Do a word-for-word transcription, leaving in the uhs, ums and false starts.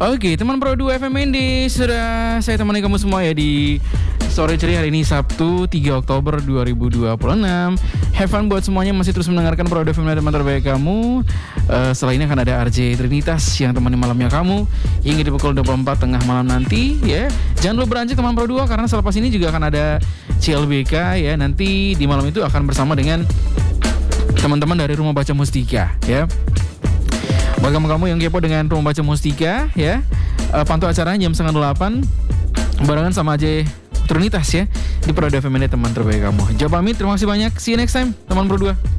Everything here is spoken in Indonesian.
Oke, teman Pro dua F M Indi, sudah saya temani kamu semua ya di sore ceria hari ini Sabtu tiga Oktober dua ribu dua puluh enam. Have fun buat semuanya masih terus mendengarkan Pro dua F M teman terbaik kamu. Uh, setelah ini akan ada R J Trinitas yang temani malamnya kamu hingga di pukul dua puluh empat tengah malam nanti ya. Jangan lupa beranjak teman Pro dua karena selepas ini juga akan ada C L B K ya. Nanti di malam itu akan bersama dengan teman-teman dari Rumah Baca Mustika ya. Buat kamu-kamu yang kepo dengan Rumah Baca Mustika ya, uh, pantau acaranya jam setengah delapan barengan sama aja Trinitas ya di Pro dua F M teman terbaik kamu. Jawab pamit, terima kasih banyak. See you next time teman Pro dua.